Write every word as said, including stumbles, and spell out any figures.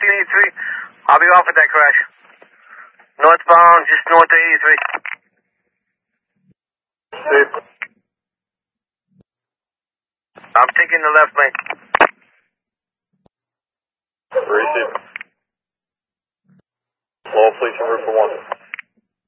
fourteen eighty-three. I'll be off at that crash. Northbound, just north of eighty-three. Safe. I'm taking the left lane. Receive. Low, please, route for one.